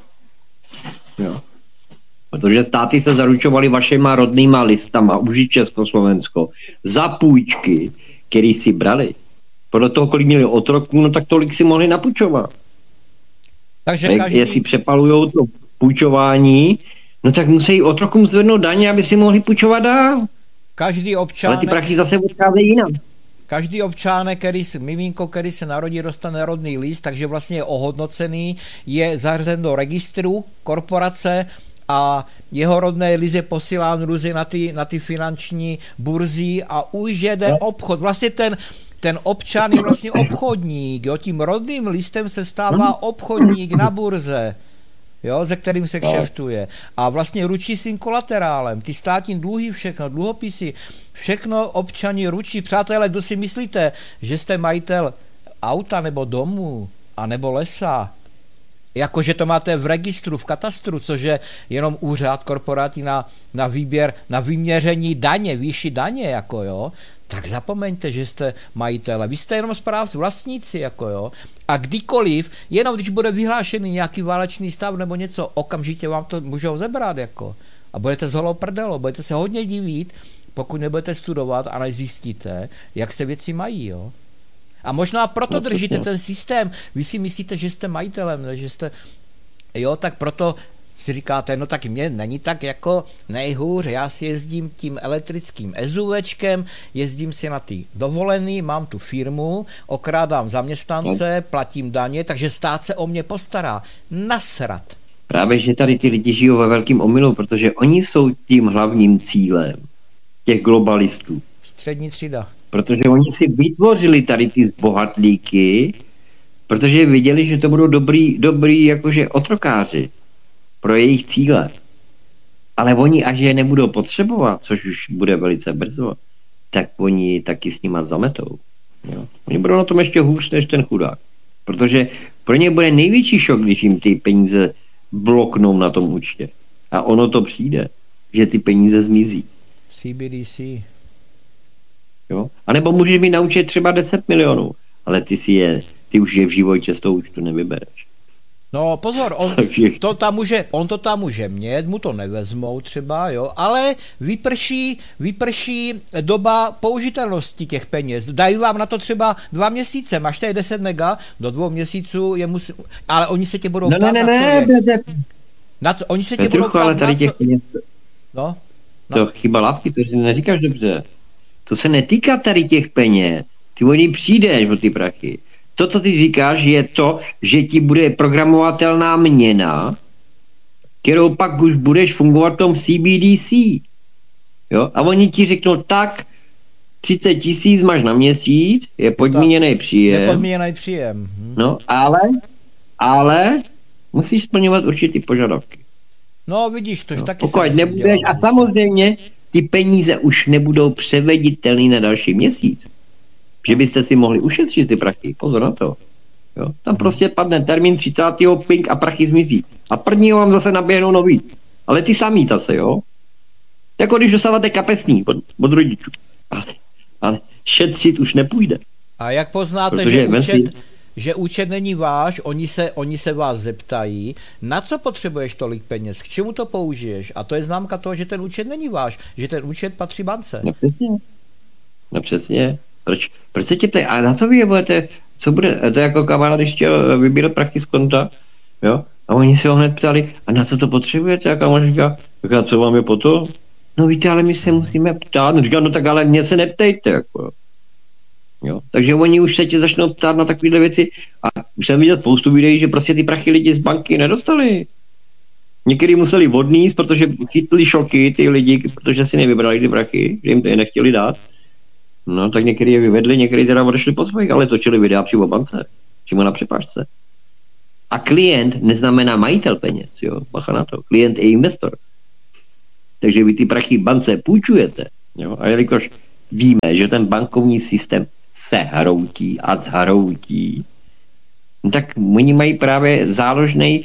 Jo. Protože státy se zaručovaly vašima rodnýma listama, už i Československo, za půjčky, který si brali. Podle toho, kolik měli otroků, no tak tolik si mohli napůjčovat. Takže každý... Jestli přepalujou to půjčování, no tak musí otrokům zvednout daně, aby si mohli půjčovat dál. Každý občánek... Ale ty prachy zase odcházejí jinam. Každý občánek, který, miminko, který se narodí, dostane rodný list, takže vlastně je ohodnocený, je zařazen do registru korporace a jeho rodné list je posílán různě na ty, na ty finanční burzy a už jede obchod. Vlastně ten, ten občan je vlastně obchodník, jo? Tím rodným listem se stává obchodník na burze. Jo, ze kterým se kšeftuje. A vlastně ručí svým kolaterálem. Ty státní dluhy, všechno, dluhopisy, všechno občani ručí. Přátelé, kdo si myslíte, že jste majitel auta nebo domu a nebo lesa, jakože to máte v registru, v katastru, což je jenom úřad korporátní na, na výběr, na vyměření daně, výši daně, jako jo, tak zapomeňte, že jste majitele. Vy jste jenom správci, vlastníci, jako jo. A kdykoliv, jenom když bude vyhlášený nějaký válečný stav nebo něco, okamžitě vám to můžou zebrat, jako. A budete z holou prdelo, budete se hodně divit, pokud nebudete studovat a nezjistíte, jak se věci mají, jo. A možná proto držíte ten systém. Vy si myslíte, že jste majitelem, že jste, jo, tak proto si říkáte, no tak mě není tak jako nejhůř, já si jezdím tím elektrickým SUVčkem, jezdím si na ty dovolený, mám tu firmu, okrádám zaměstnance, platím daně, takže stát se o mě postará. Nasrat. Právě, že tady ty lidi žijou ve velkým omylu, protože oni jsou tím hlavním cílem těch globalistů. Střední třída. Protože oni si vytvořili tady ty zbohatlíky, protože viděli, že to budou dobrý, dobrý jakože otrokáři pro jejich cíle. Ale oni, až je nebudou potřebovat, což už bude velice brzo, tak oni taky s nima zametou. Jo? Oni budou na tom ještě hůř než ten chudák. Protože pro ně bude největší šok, když jim ty peníze bloknou na tom účtě. A ono to přijde, že ty peníze zmizí. C B D C. Jo? A nebo můžeš mi naučit třeba deset milionů, ale ty si je, ty už je v životě z toho účtu nevybereš. No pozor, on to tam může, on to tam může mít, mu to nevezmou třeba, jo, ale vyprší, vyprší doba použitelnosti těch peněz. Dají vám na to třeba dva měsíce, máš tady deset mega, do dvou měsíců je musí, ale oni se tě budou no, ptát ne, ne, na ne, ne, na co, oni se tě Petruchu, budou ptát ale tady na těch co... peněz, no, no. To chyba lávky, to si neříkáš dobře. To se netýká tady těch peněz. Ty oni přijdeš o ty prachy. To, co ty říkáš, je to, že ti bude programovatelná měna, kterou pak už budeš fungovat v tom C B D C. Jo? A oni ti řeknou, tak třicet tisíc máš na měsíc, je podmíněný příjem. Je podmíněný příjem. Hm. No, ale, ale musíš splňovat určitý požadavky. No, vidíš, to no, taky pokud nebudeš, a samozřejmě ty peníze už nebudou převeditelné na další měsíc. Že byste si mohli ušetřit ty prachy. Pozor na to. Jo? Tam prostě padne termín třicátého ping a prachy zmizí. A prvního vám zase naběhnou nový. Ale ty samý zase, jo? Jako když dostáváte kapesní od, od rodičů. Ale, ale šetřit už nepůjde. A jak poznáte, že účet, že účet není váš, oni se, oni se vás zeptají, na co potřebuješ tolik peněz, k čemu to použiješ? A to je známka toho, že ten účet není váš, že ten účet patří bance. No přesně. No přesně. Proč, proč se tě ptají? A na co vy je budete? Co bude? To je jako kamarád, když chtěl vybírat prachy z konta, jo? A oni se ho hned ptali, a na co to potřebujete? A kamarád říká, a co vám je po to? No víte, ale my se musíme ptát. No říká, no tak ale mě se neptejte, jako. Jo? Takže oni už se tě začnou ptát na takovéhle věci. A už jsem viděl spoustu videí, že prostě ty prachy lidi z banky nedostali. Někteří museli odníst, protože chytli šoky ty lidi, protože si nevybrali ty brachy, že jim to je nechtěli dát. No, tak někteří je vyvedli, někteří teda odešli po svých, ale točili videa přímo bance, přímo na přepážce. A klient neznamená majitel peněz, jo, bacha na to. Klient je investor. Takže vy ty prachy bance půjčujete, jo, a jelikož víme, že ten bankovní systém se hroutí a zhroutí, no tak oni mají právě záložnej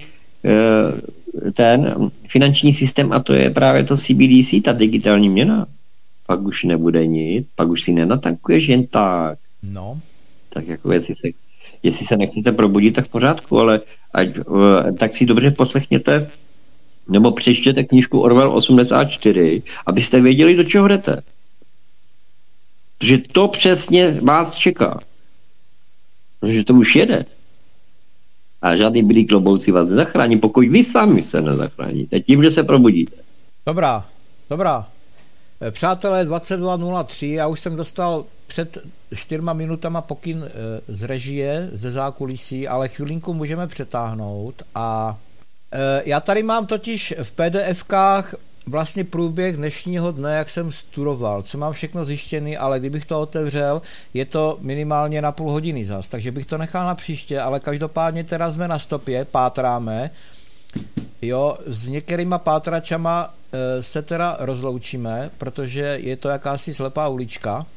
ten finanční systém a to je právě to C B D C, ta digitální měna. Pak už nebude nic, pak už si nenatankuješ jen tak. No. Tak jako jestli se, jestli se nechcete probudit, tak v pořádku, ale ať, tak si dobře poslechněte nebo přečtěte knížku Orwell osmdesát čtyři, abyste věděli, do čeho jdete. Protože to přesně vás čeká. Protože to už jede. A žádný bílý klobouci vás nezachrání, pokud vy sami se nezachráníte. Tím, že se probudíte. Dobrá, dobrá. Přátelé, dvacet dva nula tři, já už jsem dostal před čtyřma minutama pokyn z režie, ze zákulisí, ale chvilinku můžeme přetáhnout. A já tady mám totiž v PDFkách vlastně průběh dnešního dne, jak jsem studoval, co mám všechno zjištěný, ale kdybych to otevřel, je to minimálně na půl hodiny zas, takže bych to nechal na příště, ale každopádně teda jsme na stopě, pátráme, jo, s některýma pátračama e, se teda rozloučíme, protože je to jakási slepá ulička.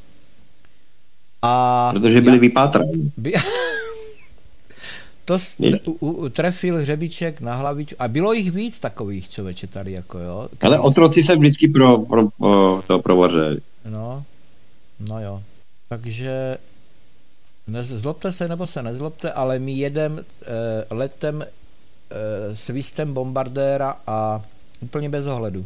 A protože byli já... vypátraní. By... To st- u, u, trefil hřebíček na hlavičku. A bylo jich víc takových, člověče, tady jako, jo. Když... Ale otroci se vždycky pro, pro, pro to provařili. No, no jo. Takže nezlobte se, nebo se nezlobte, ale my jedem eh, letem eh, svistem bombardéra a úplně bez ohledu.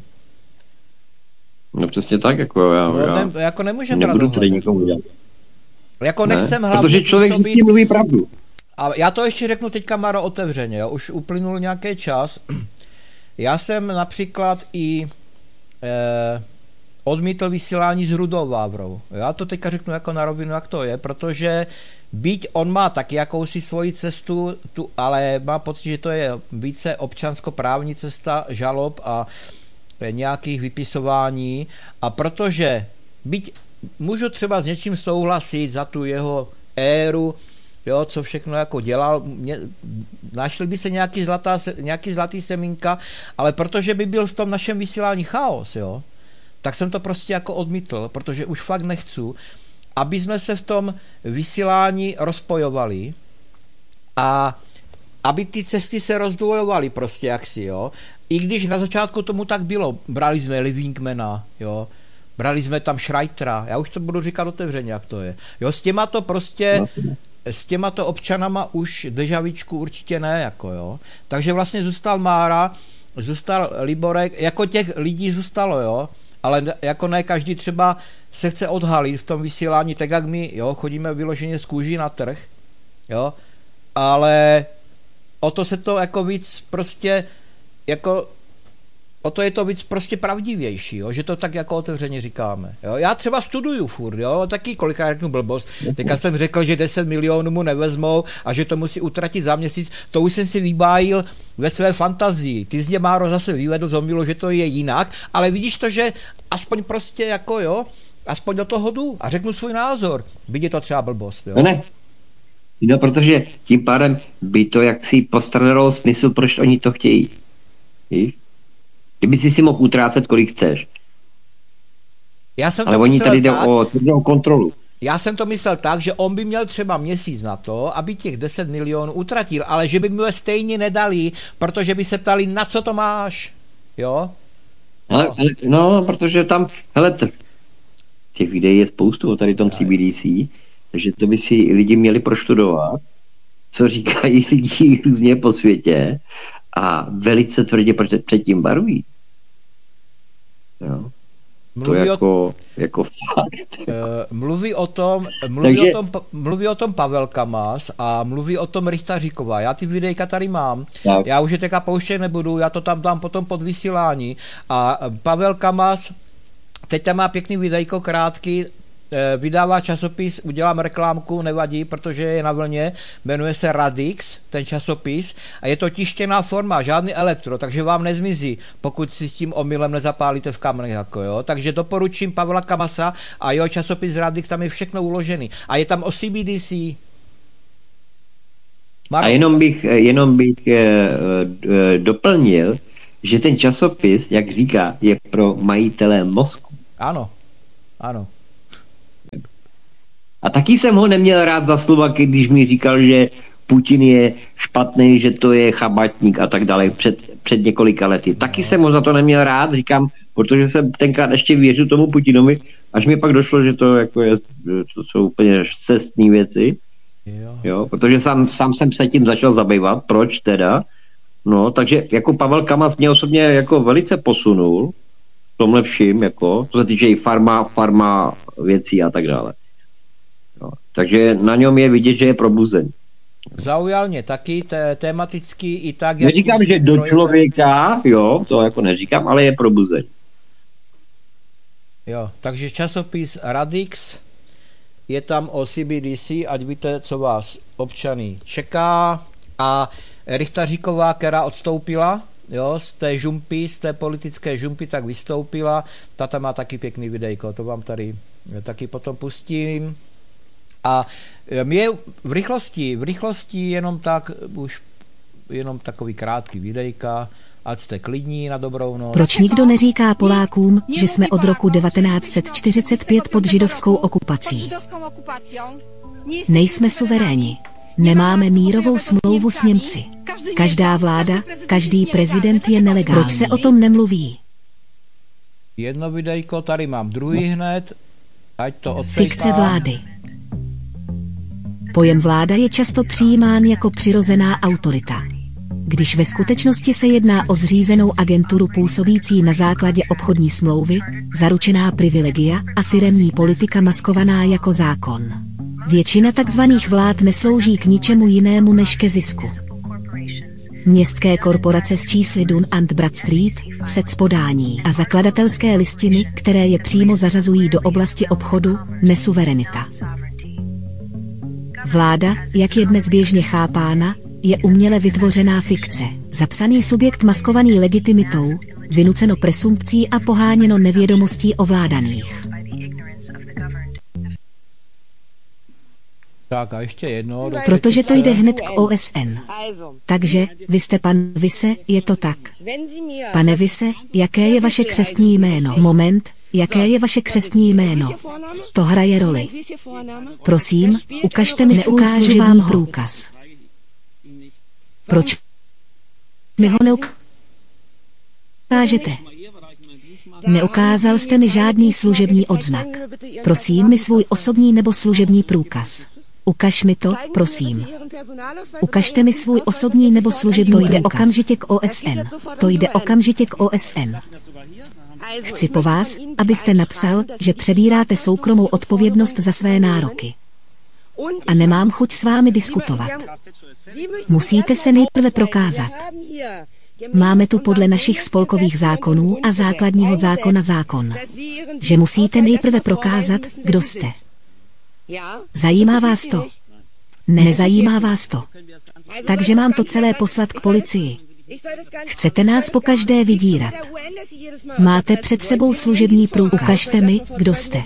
No přesně tak, jako já, no, já ne, jako nemůžeme nebudu tady nikomu dělat. Jako ne? nechcem hlavně protože člověk působit... vždycky mluví pravdu. A já to ještě řeknu teďka, Maro, otevřeně, jo? Už uplynul nějaký čas. Já jsem například i eh, odmítl vysílání s Rudou Vávrou. Já to teďka řeknu jako na rovinu, jak to je, protože byť on má taky jakousi svoji cestu, tu, ale má pocit, že to je více občanskoprávní cesta žalob a nějakých vypisování. A protože byť můžu třeba s něčím souhlasit za tu jeho éru, jo, co všechno jako dělal, mě, našli by se nějaký, zlatá, nějaký zlatý semínka, ale protože by byl v tom našem vysílání chaos, jo, tak jsem to prostě jako odmítl, protože už fakt nechci, aby jsme se v tom vysílání rozpojovali a aby ty cesty se rozdvojovaly prostě jaksi, jo. I když na začátku tomu tak bylo, brali jsme Livingmana, jo, brali jsme tam Schreitera, já už to budu říkat otevřeně, jak to je. Jo, s těma to prostě, s těma to občanama už dežavičku určitě ne, jako jo. Takže vlastně zůstal Mára, zůstal Liborek, jako těch lidí zůstalo, jo, ale jako ne každý třeba se chce odhalit v tom vysílání, tak jak my, jo, chodíme vyloženě z kůží na trh, jo, ale o to se to jako víc prostě, jako o to je to víc prostě pravdivější, jo? Že to tak jako otevřeně říkáme. Jo? Já třeba studuju furt, jo? Taky kolikrát řeknu blbost. Teďka jsem řekl, že deset milionů mu nevezmou a že to musí utratit za měsíc. To už jsem si vybájil ve své fantazii. Ty z mě, Máro, zase vyvedl z omylu, že to je jinak, ale vidíš to, že aspoň prostě jako jo, aspoň do toho jdu a řeknu svůj názor. Byť je to třeba blbost, jo? No ne. No, protože tím pádem by to jaksi postradalo smysl, proč oni to chtějí. Víš? Kdyby si si mohl utrácet, kolik chceš. Já jsem ale to oni tady jde tak, o, o kontrolu. Já jsem to myslel tak, že on by měl třeba měsíc na to, aby těch deset milionů utratil, ale že by mu je stejně nedali, protože by se ptali, na co to máš. Jo? No, ale, ale, no protože tam, hele, t- těch videí je spoustu o tady tom C B D C, takže to by si lidi měli proštudovat, co říkají lidi různě po světě a velice tvrdě před tím varují. Jo. Mluví to jako, o, jako fakt. Uh, mluví o tom, mluví, Takže... o tom, mluví o tom Pavel Kamas a mluví o tom Richtaříková. Já ty videjka tady mám. Tak. Já už je teďka pouštět nebudu, já to tam dám potom pod vysílání. A Pavel Kamas teď tam má pěkný videjko krátký, vydává časopis, udělám reklámku, nevadí, protože je na vlně, jmenuje se Radix, ten časopis, a je to tištěná forma, žádný elektro, takže vám nezmizí, pokud si s tím omylem nezapálíte v kamenech, jako jo. Takže doporučím Pavla Kamasa a jeho časopis Radix, tam je všechno uložený. A je tam o C B D C. Maro. A jenom bych, jenom bych e, e, doplnil, že ten časopis, jak říká, je pro majitele mozku. Ano, ano. A taky jsem ho neměl rád za slova, když mi říkal, že Putin je špatný, že to je chabatník a tak dále před, před několika lety. Taky jsem ho za to neměl rád, říkám, protože jsem tenkrát ještě věřil tomu Putinovi, až mi pak došlo, že to, jako je, to jsou úplně scestné věci. Jo. Jo, protože sám, sám jsem se tím začal zabývat, proč teda. No, takže jako Pavel Kamas mě osobně jako velice posunul v tomhle vším, jako, co se týče i farma, farma věcí a tak dále. Jo, takže na něm je vidět, že je probuzený. Zaujal mě taky té, tematicky i tak... Neříkám, že do člověka, jo, to jako neříkám, ale je probuzený. Jo, takže časopis Radix, je tam o C B D C, ať víte, co vás občany čeká. A Richtaříková, která odstoupila, jo, z té žumpy, z té politické žumpy, tak vystoupila. Tata má taky pěkný videjko, to vám tady taky potom pustím. A mě v rychlosti, v rychlosti jenom tak, už jenom takový krátký videjka, ať jste klidní na dobrou noc. Proč nikdo neříká Polákům, že jsme od roku devatenáct set čtyřicet pět pod židovskou okupací? Nejsme suveréni. Nemáme mírovou smlouvu s Němci. Každá vláda, každý prezident je nelegální. Proč se o tom nemluví? Jedno videjko, tady mám druhý hned, ať to odsejchám. Fikce vlády. Pojem vláda je často přijímán jako přirozená autorita. Když ve skutečnosti se jedná o zřízenou agenturu působící na základě obchodní smlouvy, zaručená privilegia a firemní politika maskovaná jako zákon. Většina takzvaných vlád neslouží k ničemu jinému než ke zisku. Městské korporace s čísly Dun and Bradstreet, set z podání a zakladatelské listiny, které je přímo zařazují do oblasti obchodu, nesuverenita. Vláda, jak je dnes běžně chápána, je uměle vytvořená fikce, zapsaný subjekt maskovaný legitimitou, vynuceno presumpcí a poháněno nevědomostí ovládaných. Tak a ještě jedno. Protože to jde hned k O S N. Takže, vy jste pan Vise, je to tak. Pane Vise, jaké je vaše křestní jméno? Moment, jaké je vaše křestní jméno? To hraje roli. Prosím, ukažte mi svůj služební průkaz. Proč mi ho neukážete? Neukázal jste mi žádný služební odznak. Prosím mi svůj osobní nebo služební průkaz. Ukaž mi to, prosím. Ukažte mi svůj osobní nebo služební průkaz. To jde okamžitě k O S N. To jde okamžitě k O S N. Chci po vás, abyste napsal, že přebíráte soukromou odpovědnost za své nároky. A nemám chuť s vámi diskutovat. Musíte se nejprve prokázat. Máme tu podle našich spolkových zákonů a základního zákona zákon, že musíte nejprve prokázat, kdo jste. Zajímá vás to? Nezajímá vás to. Takže mám to celé poslat k policii. Chcete nás pokaždé vydírat. Máte před sebou služební průkaz. Ukažte mi, kdo jste.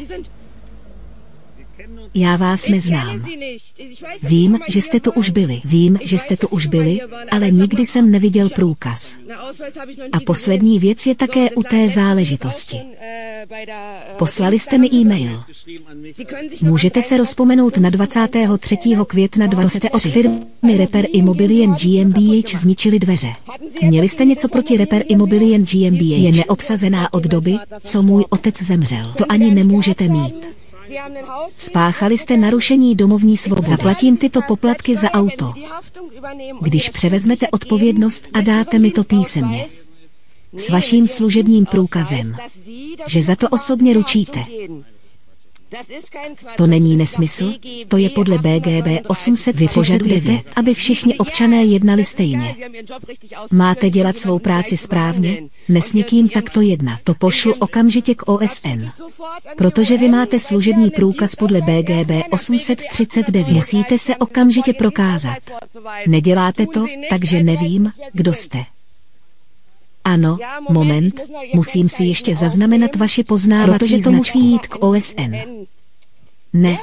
Já vás neznám. Vím, že jste tu už byli. Vím, že jste tu už byli, ale nikdy jsem neviděl průkaz. A poslední věc je také u té záležitosti. Poslali jste mi e-mail. Můžete se rozpomenout na dvacátého třetího května dvacet tři. Od firmy Repair Immobilien G M B H zničili dveře. Měli jste něco proti Repair Immobilien G M B H? Je neobsazená od doby, co můj otec zemřel. To ani nemůžete mít. Spáchali jste narušení domovní svobody. Zaplatím tyto poplatky za auto, když převezmete odpovědnost a dáte mi to písemně. S vaším služebním průkazem, že za to osobně ručíte. To není nesmysl, to je podle B G B osm set třicet devět, aby všichni občané jednali stejně. Máte dělat svou práci správně, nes někým takto jednat. To pošlu okamžitě k O S N. Protože vy máte služební průkaz podle B G B osm set třicet devět. Musíte se okamžitě prokázat. Neděláte to, takže nevím, kdo jste. Ano, moment, musím si ještě zaznamenat vaši poznávací protože to musí jít k O S N. Ne.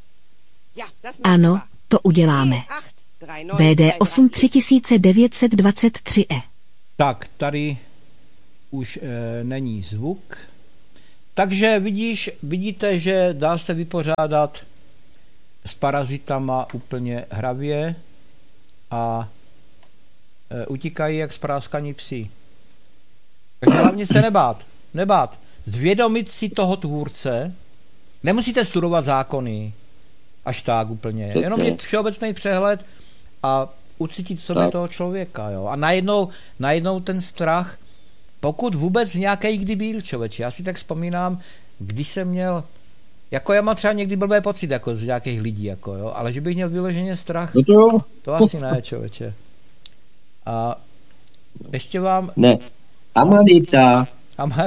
Ano, to uděláme. B D osm tři devět dva tři E. Tak, tady už e, není zvuk. Takže vidíš, vidíte, že dá se vypořádat s parazitama úplně hravě a e, utíkají jak spráskaní psi. Takže hlavně se nebát. Nebát. Zvědomit si toho tvůrce. Nemusíte studovat zákony. Až tak úplně. Jenom mít všeobecný přehled a ucítit v sobě toho člověka. Jo? A najednou, najednou ten strach, pokud vůbec nějaký kdy byl, člověče. Já si tak vzpomínám, když jsem měl, jako já mám třeba někdy blbý pocit jako z nějakých lidí, jako, jo? Ale že bych měl vyloženě strach, no to, to asi ne, člověče. A ještě vám... Ne. Amanita. Ama...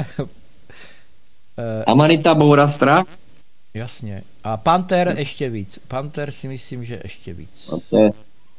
Amanita boura strach? Jasně. A Panter ještě víc. Panter si myslím, že ještě víc. Okay.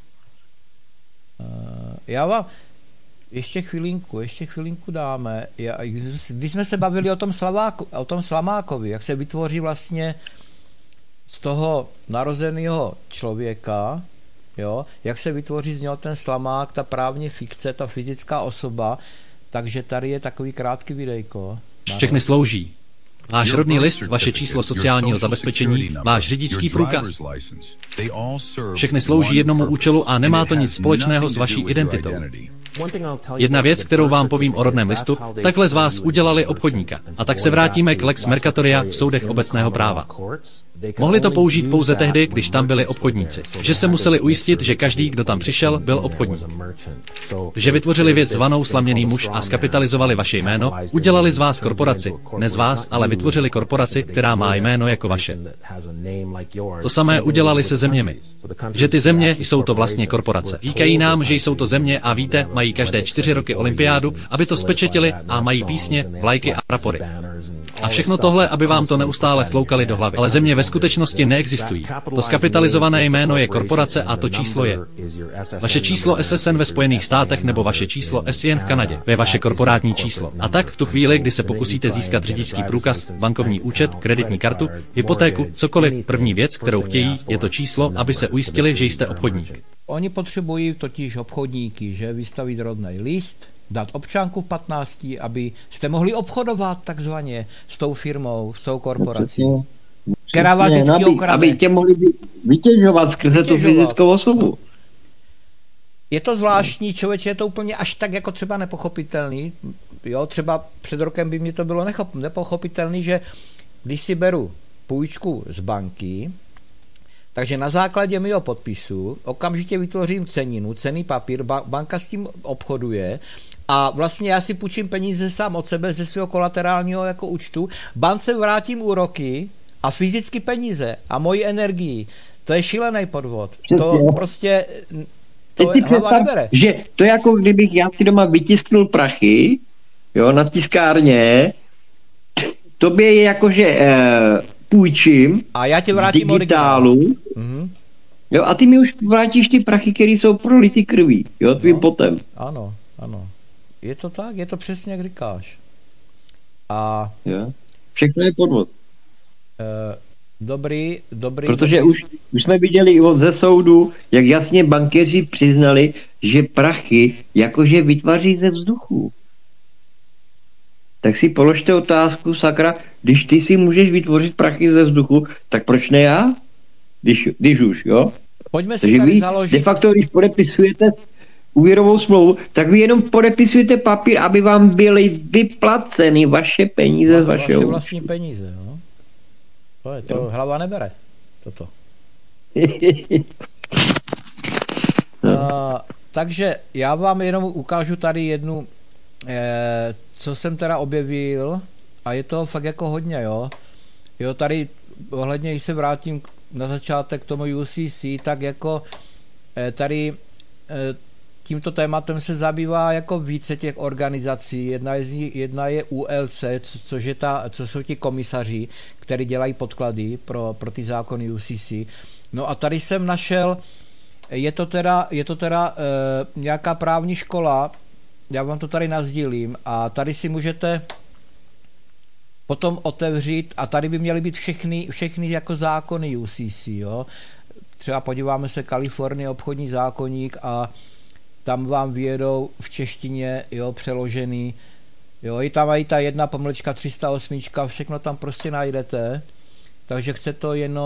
Já vám ještě chvilinku, ještě chvilinku dáme. Já, když jsme se bavili o tom, Slaváku, o tom Slamákovi, jak se vytvoří vlastně z toho narozeného člověka, jo, jak se vytvoří z něho ten Slamák, ta právně fikce, ta fyzická osoba, takže tady je takový krátký videjko. Všechny slouží. Váš rodný list, vaše číslo sociálního zabezpečení, váš řidičský průkaz. Všechny slouží jednomu účelu a nemá to nic společného s vaší identitou. Jedna věc, kterou vám povím o rodném listu, takhle z vás udělali obchodníka. A tak se vrátíme k lex mercatoria v soudech obecného práva. Mohli to použít pouze tehdy, když tam byli obchodníci. Že se museli ujistit, že každý, kdo tam přišel, byl obchodník. Že vytvořili věc zvanou slaměný muž a skapitalizovali vaše jméno, udělali z vás korporaci. Ne z vás, ale vytvořili korporaci, která má jméno jako vaše. To samé udělali se zeměmi. Že ty země jsou to vlastně korporace. Říkají nám, že jsou to země a víte, mají každé čtyři roky olympiádu, aby to spečetili a mají písně, vlajky a prapory. A všechno tohle, aby vám to neustále vtloukali do hlavy. Ale země ve skutečnosti neexistují. To skapitalizované jméno je korporace a to číslo je. Vaše číslo S S N ve Spojených státech nebo vaše číslo S I N v Kanadě je vaše korporátní číslo. A tak v tu chvíli, kdy se pokusíte získat řidičský průkaz, bankovní účet, kreditní kartu, hypotéku, cokoliv, první věc, kterou chtějí, je to číslo, aby se ujistili, že jste obchodník. Oni potřebují totiž obchodníky, že vystavit rodný list, dát občanku v patnácti, aby jste mohli obchodovat takzvaně s tou firmou, s tou korporací. Která vás vždycky okrade. Aby tě mohli vytěžovat skrze tu fyzickou osobu. Je to zvláštní, člověče, je to úplně až tak jako třeba nepochopitelný. Jo, třeba před rokem by mě to bylo nechop, nepochopitelný, že když si beru půjčku z banky, takže na základě mého podpisu okamžitě vytvořím ceninu, cenný papír, ba- banka s tím obchoduje a vlastně já si půjčím peníze sám od sebe ze svého kolaterálního jako účtu, bance vrátím úroky a fyzicky peníze a moji energii. To je šílený podvod. To prostě to je, hlava nebere. Že to je jako kdybych já si doma vytisknul prachy, jo, na tiskárně, tobě je jako, že eh, půjčím a já tě vrátím digitálu, mm-hmm. Jo, a ty mi už vrátíš ty prachy, které jsou prolity krví, jo, tvým no, potem. Ano, ano. Je to tak, je to přesně, jak říkáš. A... Jo. Všechno je podvod. Uh, dobrý, dobrý. Protože dobrý. Už, už jsme viděli ze soudu, jak jasně bankéři přiznali, že prachy jakože vytváří ze vzduchu. Tak si položte otázku, sakra, když ty si můžeš vytvořit prachy ze vzduchu, tak proč ne já? Když, když už, jo? Pojďme si tady založit. De facto, když podepisujete úvěrovou smlouvu, tak vy jenom podepisujete papír, aby vám byly vyplaceny vaše peníze Va, z vašeho vaše vlastní peníze, no. To je, to jo. Hlava nebere, toto. A, takže já vám jenom ukážu tady jednu, eh, co jsem teda objevil, a je to fakt jako hodně, jo. Jo, tady ohledně, když se vrátím na začátek k tomu U C C, tak jako tady tímto tématem se zabývá jako více těch organizací. Jedna je, jedna je U L C, co, což je ta, co jsou ti komisaři, kteří dělají podklady pro, pro ty zákony U C C. No a tady jsem našel, je to teda, je to teda e, nějaká právní škola, já vám to tady nasdílím a tady si můžete potom otevřít a tady by měly být všechny, všechny jako zákony U C C, jo. Třeba podíváme se Kalifornie obchodní zákoník a tam vám vyjedou v češtině, jo, přeložený, jo, i tam mají ta jedna pomlčka tři sta osm, všechno tam prostě najdete, takže chce to jenom